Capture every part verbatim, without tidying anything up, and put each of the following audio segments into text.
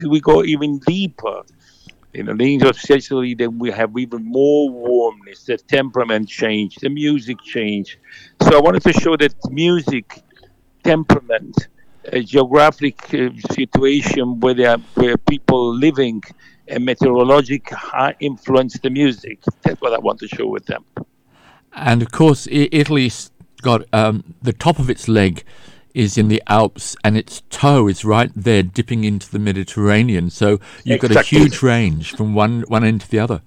we go even deeper. In the language of Sicily, then we have even more warmness, the temperament change, the music change. So I wanted to show that music, temperament, a geographic uh, situation where there are, where people living and meteorologic ha- influence the music. That's what I want to show with them. And of course, I- Italy's got um, the top of its leg is in the Alps, and its toe is right there, dipping into the Mediterranean. So you've got a Exactly. huge range from one one end to the other.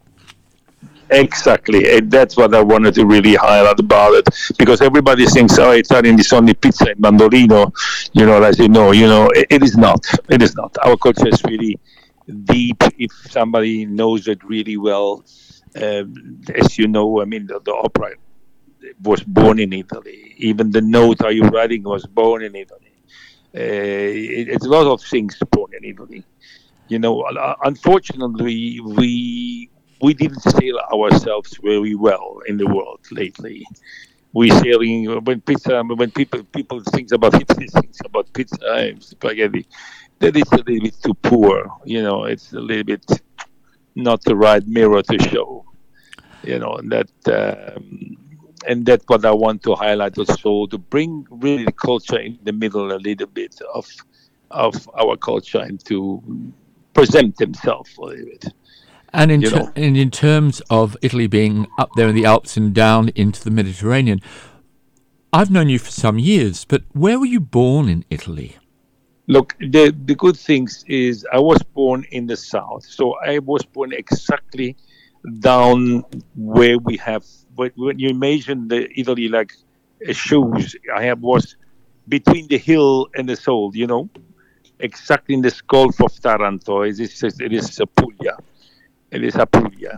Exactly, and that's what I wanted to really highlight about it, because everybody thinks, "Oh, Italian is only pizza and mandolino," you know. I say, no, you know, it, it is not. It is not. Our culture is really deep. If somebody knows it really well, um, as you know, I mean, the, the opera was born in Italy. Even the note are you writing was born in Italy. Uh, it, it's a lot of things born in Italy. You know, uh, unfortunately, we we didn't sell ourselves very well in the world lately. We selling when pizza when people people think about pizza, thinks about pizza and spaghetti. That is a little bit too poor. You know, it's a little bit not the right mirror to show. You know, and that um, and that's what I want to highlight also, to bring really the culture in the middle a little bit of of our culture and to present themselves a little bit. And in You ter- know, and in terms of Italy being up there in the Alps and down into the Mediterranean, I've known you for some years, but where were you born in Italy? look, the the good things is I was born in the south, so I was born exactly down where we have. When, when you imagine the Italy like uh, shoes, I have was between the hill and the soul. You know, exactly in the Gulf of Taranto. It is it is Apulia. It is Apulia.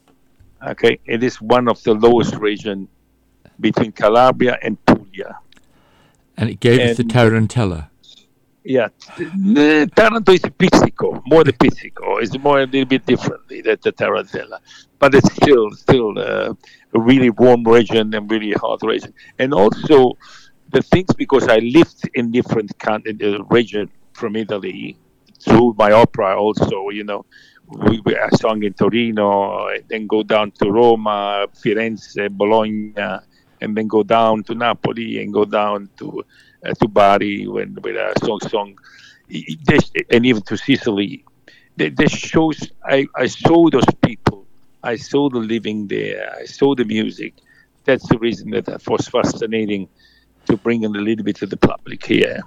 Okay, it is one of the lowest region between Calabria and Puglia. And it gave us the And Tarantella. yeah, t- Taranto is Pizzico, more the Pizzico. It's more a little bit differently than the Tarantella, but it's still still uh, a really warm region and really hot region. And also the things, because I lived in different con- in the region from Italy through my opera. Also, you know, we, we I sung in Torino, and then go down to Roma, Firenze, Bologna, and then go down to Napoli and go down to uh, to Bari when with a song song, I- I- this, and even to Sicily. Th- This shows I, I saw those people, I saw the living there, I saw the music. That's the reason that it was fascinating to bring in a little bit to the public here.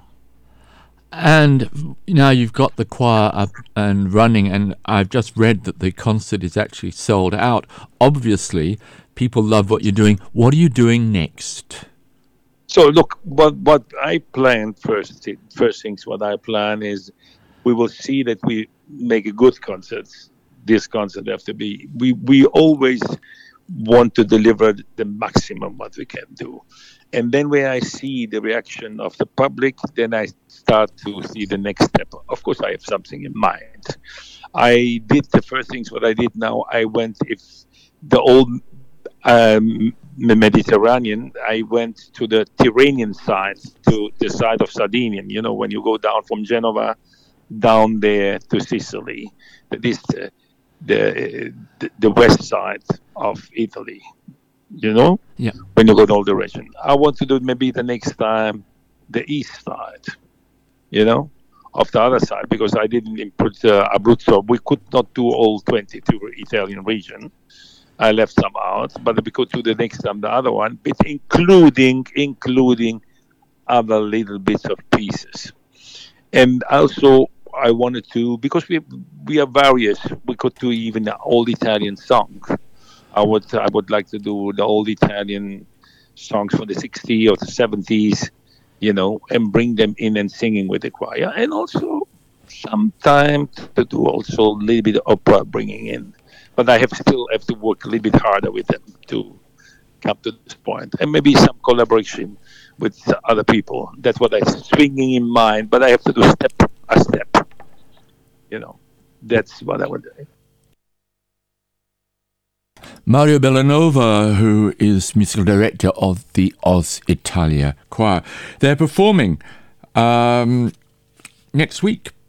And now you've got the choir up and running, and I've just read that the concert is actually sold out. Obviously, people love what you're doing. What are you doing next? So look, what what I plan first, thi- first things what I plan is we will see that we make a good concert. This concert have to be we we always want to deliver the maximum what we can do. And then when I see the reaction of the public, then I start to see the next step. Of course, I have something in mind. I did the first things what I did now. I went if the old um, Mediterranean, I went to the Tyrrhenian side, to the side of Sardinian. You know, when you go down from Genova down there to Sicily, that is the the, the, the west side of Italy. You know, Yeah. when you go to all the region, I want to do maybe the next time the east side. You know, of the other side, because I didn't input uh, Abruzzo. We could not do all twenty-two Italian region. I left some out, but we could do the next time the other one, but including including other little bits of pieces. And also, I wanted to, because we we are various. We could do even the old Italian songs. I would I would like to do the old Italian songs from the sixties or the seventies, you know, and bring them in and singing with the choir, and also sometime to do also a little bit of opera bringing in. But I have still have to work a little bit harder with them to come to this point, and maybe some collaboration with other people. That's what I'm swinging in mind. But I have to do step a step. You know, that's what I would do. Mario Bellanova, who is musical director of the Oz Italia Choir. They're performing um, next week